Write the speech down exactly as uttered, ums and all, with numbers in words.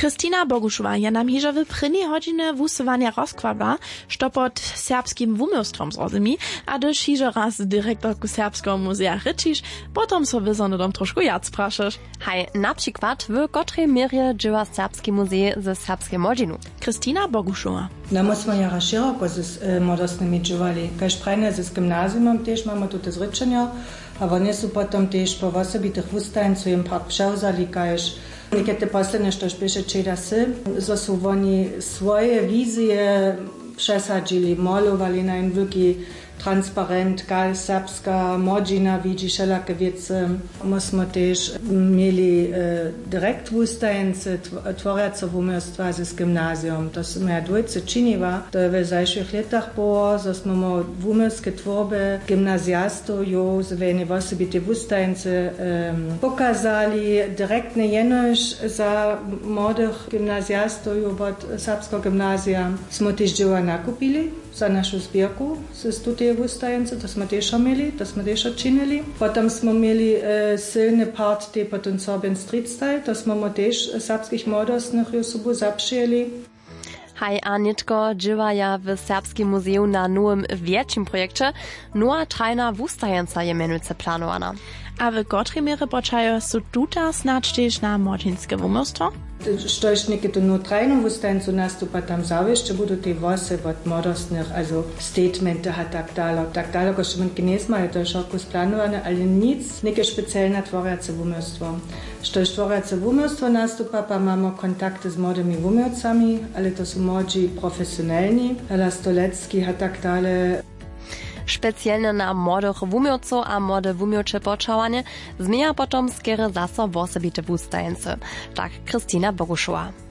Kristina Boguszowa je nam hižo w prynnej hodźine wusywania rozkładła, što pod serbskim wumiostrom zrozumi, a gdyż hižo raz dyrektorku Serbskiego Muzea ryčiš, potom so wyzony dom troszkę jac praszysz. Hej, na przykład w kotrej mierze dzieła Serbski Muzej ze serbskiej modzinu. Kristina Boguszowa. Da muss man ja szeroko z e, modostnymi dżuwali. Kaž prajne z gimnazjumom też mamy tutaj zryczenia, a nie są potem też po osobitych wustańców im park przełzali, kaž niekedy posledne, što špeše čeda se, zo su oni svoje vizije przesadzili, malowali na ein wielki transparent, gal serbska modzina, widzi wszelakie wiece. Myśmy też mieli e, direkt wustajence, tworjace wumiostwa z gimnazjum. To się moja dwójce czyniła. To w zajszych latach było, żeśmy mo wumiostkie tworby gimnazjastów jo zwijane osobite wustajence e, pokazali direkt nie jenoż za młodych gimnazjastów jo od serbskiego gimnazja. Smo też dzieła nakupili za naszą zbierku z tutaj wustajence, to smo też mieli, to smo też czynili. Potem smo mieli e, silny part tej potem Sorbian Street Style, to smo też serbskich młodostnych jo sobą zaprzyjeli. Hej, a nitko dziewa ja w Serbskim Muzeum na nowym wielkim projekcie, nowa trajna wustajenca je mianujce planowana. A w kotrej mierze počajo su tuta snad też na modzinskie wumiostwo? Što još nekaj no trajno wustajencu nastupa tam zavišće, budu te vose od modostnih, also statemente ha tak dalo, tak dalo, ko še man kinesma je to još oko splanovane, ali nic, nekaj specijalna tvorjace wumiostwo. Što još tvorjace wumiostwo nastupa, pa imamo kontakte z młodymi wumiostcami, ale to su młodzi profesjonalni, Ela Stolecki ha tak dale. Specjalne na młodych wumioców a młode wumiocze poczałanie zmienia potom skiery zaso w osobite wustajence. Tak Kristina Boguszowa.